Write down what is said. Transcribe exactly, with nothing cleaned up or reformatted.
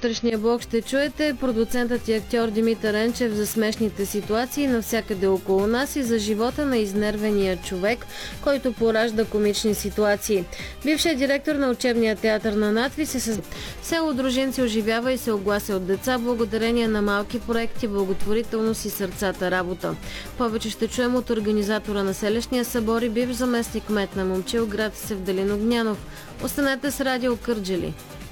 утрешния блок ще чуете продуцентът и актьор Димитър Енчев за смешните ситуации навсякъде около нас и за живота на изнервения човек, който поражда комични ситуации. Бившият директор на учебния театър на надвис се създава. Село Дружинци оживява и се оглася от деца благодарение на малки проекти, благотворителност и сърцата работа. Повече ще чуем от организатора на селищния събор и бивш заместник кмет на Момчилград Севделин Огнянов. Останете с Радио Кърджали.